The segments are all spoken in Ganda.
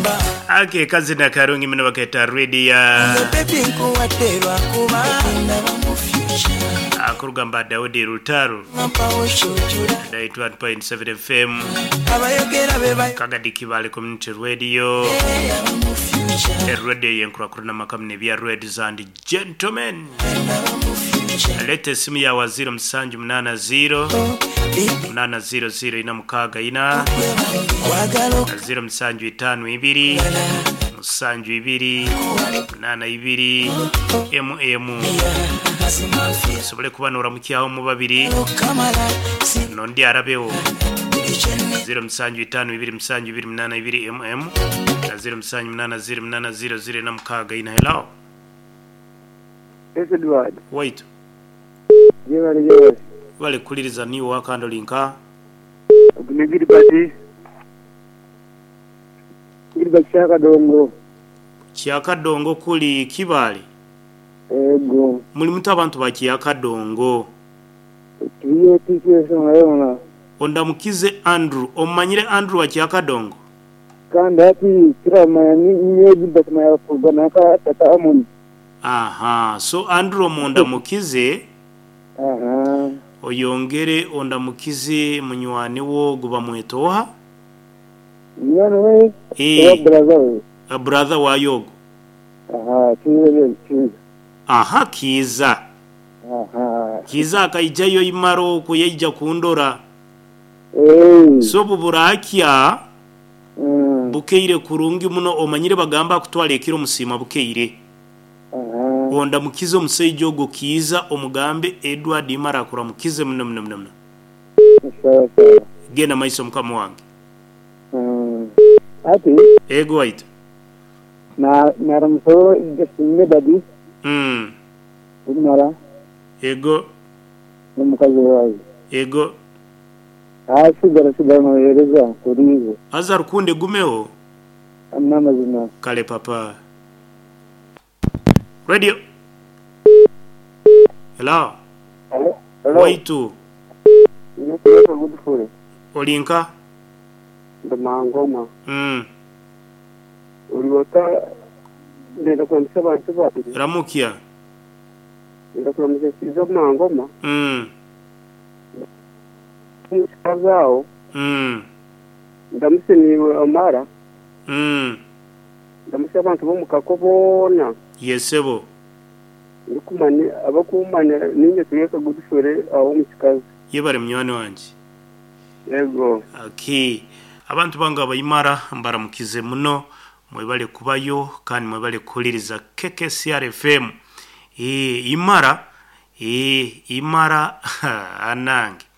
Ake kazina karungi mino baketa radio akurugamba Daudi Rutaru 91.7 FM Kagadiki Valley Community Radio radio yenkura kuruna makamne bya ladies and gentlemen alete simu ya waziri msanju 80 ina mukaga ina 0 msanju 52 msanju 2 82 sobole kubanura mukiyaho mu babiri nondi arabeho 0 msanju 52 msanju 282 na 0 msanju 80 na mukaga ina. Hello. Yes, Edward. Wait. Yes. Wale kuliriza ni wakando linka. Kunigiri pati. Kiri Chaka dongo kuli Kibale. Ego. Muli mutu abantu ba Chaka dongo. Kiyo tikyo sona. Ondamukize Andrew. Omanyire Andrew wa Chaka dongo. Kandi ati kira mani nyeji batma ya kubana ka tata amuni. Aha, so Andrew mondamukize. Aha. Oyongere ondamukize munywani wo guba mwetoha. Mwana we. Brother wa Yogo. Aha, kiza. Aha, kiza. Aha. Kiza akaijayo imaro kuyejja kundora. So buburakia. Bukeire kurungi muno omanyire bagamba kutwala ekiro musima bukeire. Onda mukizo museijo go kiza omugambe Edward Imara akura mukize muno. Sawa. Gena maiso mukamo wange. Ati Ego wait. Na ramso ingesimme dadi. Umara. Ego. Numukazi wawe. Ego. Sigara no yereza kurizo. Azar kunde gumeo. Amna mazina. Kale papa. Radio. Hello. Hello. Waitu. Nikuweka gudufure. Olinka. Ndamangoma. Uliwata ndenda kwa msaba ntaba. Ramukia. Ndenda kwa msaba mangoma. Kazao. Ndamuseni Omara. Ndamusaba abantu bo mukakobona. Yesebo. Ndikumane abakumane ninye tuyeka gudufure aho mukikazi. Yebare mnywane wanje. Yego. Okay. Abantu banga abayimara mbaramukize muno mwebale kubayo kandi mwebale kuliriza KKCR FM. Imara anange.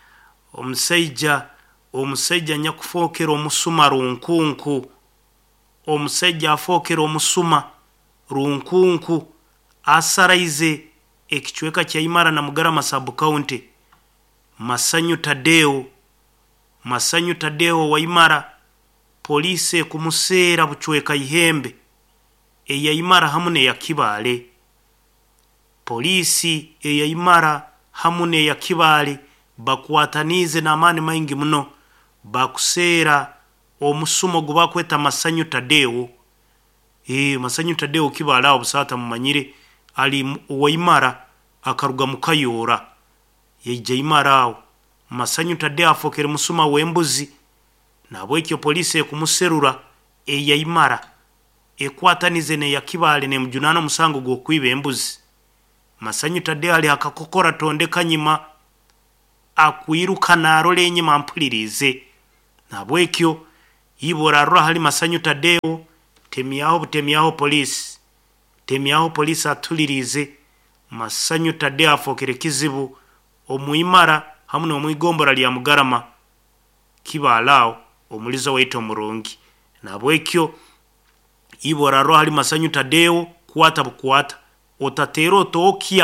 Omusajja nyakufokera omusuma runkunku. Omusajja afokera omusuma runkunku asaraize ekichweka kya Imara na Mugarama sub county. Masanyu Tadeo wa Imara police kumusera buchweka ihembe eya Imara hamune ya Kibale. Polisi eya Imara hamune ya Kibale bakwatanize na amani maingi muno bakusera omusumo gubakweta Masanyu Tadeo. Masanyu Tadeo Kibala obusata mumanyire ali wa Imara akaruga mukayora yeje Imara awo. Masanyu Tadeo afokere musuma wembuzi nabo ekyo police kumuserura eya Imara ekwatanize ne ya Kibale ne mjunano musango go kwiba embuzi. Masanyu Tadeo ali akakokora tonde kanyima akuirukana arole enyima mpulirize nabo ekyo ibora roha hali Masanyu Tadeo temiyaho police atulirize. Masanyu Tadeo afokere kizibu omuimara hamuna omwigombora lya Mugarama Kibalao omulizo waito murungi nabo ekyo ibora roha hali Masanyu Tadeo kuwata otatero tokia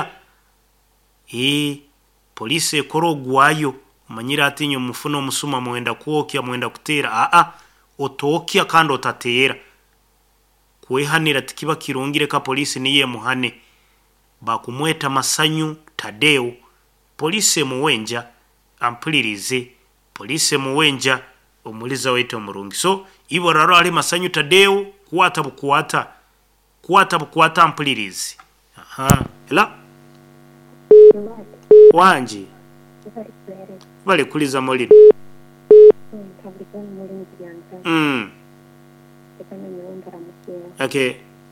police korogwayo manyira atinyo mufuno musuma mwenda kuokya mwenda kutera otokia kandi otatera kwehanira tikiba kirungire ka police niye muhane bakumweta Masanyu Tadeo police muwenja ampulirize police muwenja omuliza waito murungi. So ibo raro ali masanyu Tadeo kuwata bukwata mpulirizi. Aha ela wanji bale kuliza molino okay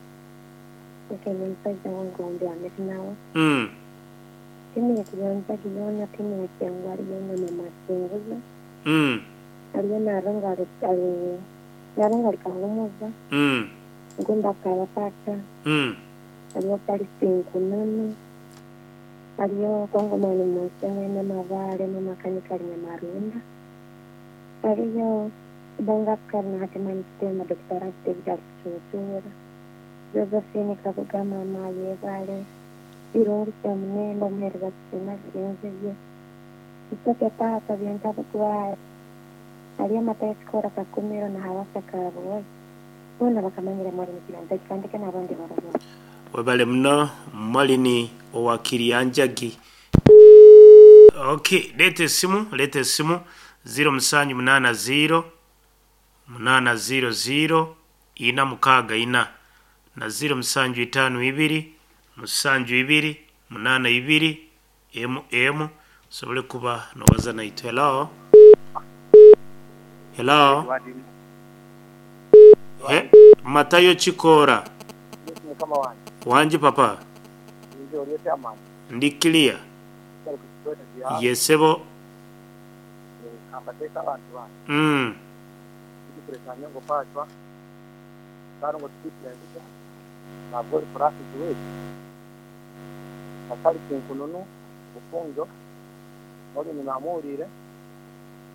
timu ya kiganja kiona timu ya kiangwari yana mama senguza aliona rangali kahumuza ngumba kawapata aliyo pali sinkunani aliyo kongo mani mwasene na mavale na makanikali na marunda aliyo bonga karna hatimani kitema doktora David Chuchura Josephine Kabugama maye vale irungu cha mnendo mhereza kusema zienzeje isoke pata vientapa kuwa aliyo mataeskora kakumiro na hawasa karuwa una bakamanyira mwalimu kilanda kandika na abandi barazo webale mno mwalini owakiri anjagi. Okay, lete simu 0 800 ina mukaga ina na 0 5 2 m sobole kuba nobaza na itu. Hello Matayo Chikora wanji papa ndikilia yesebo Asali kinkununu ufunjo oli ninamulire